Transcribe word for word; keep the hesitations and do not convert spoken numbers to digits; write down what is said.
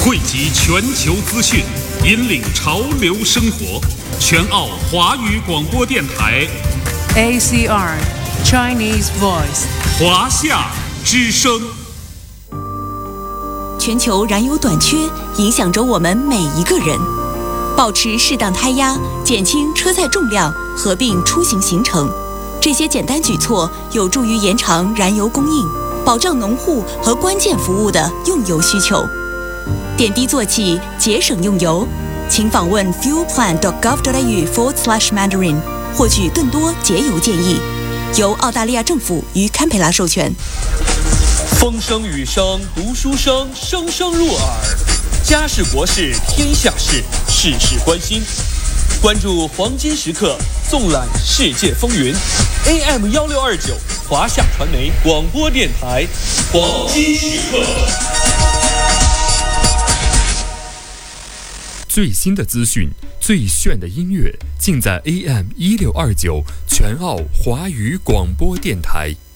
汇集全球资讯，引领潮流生活。全澳华语广播电台 A C R Chinese Voice 华夏之声。 全球燃油短缺影响着我们每一个人，保持适当胎压，减轻车载重量，合并出行行程，这些简单举措有助于延长燃油供应，保障农户和关键服务的用油需求。点滴做起，节省用油，请访问 fuelplan dot gov dot a u forward slash mandarin 获取更多节油建议。由澳大利亚政府与堪培拉授权。 风声雨声读书声，声声入耳。家事国事天下事，事事关心。关注黄金时刻，纵览世界风云。A M 幺六二九华夏传媒广播电台，黄金时刻。 最新的资讯，最炫的音乐，尽在 A M 一六二九全澳华语广播电台。